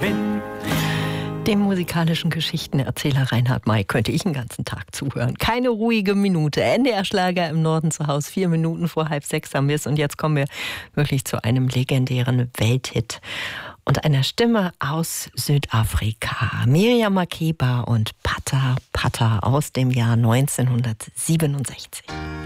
bin. Dem musikalischen Geschichtenerzähler Reinhard May könnte ich den ganzen Tag zuhören. Keine ruhige Minute. NDR-Schlager im Norden zu Hause. 4 Minuten vor 5:30 haben wir es. Und jetzt kommen wir wirklich zu einem legendären Welthit und einer Stimme aus Südafrika. Miriam Makeba und Pata Pata aus dem Jahr 1967.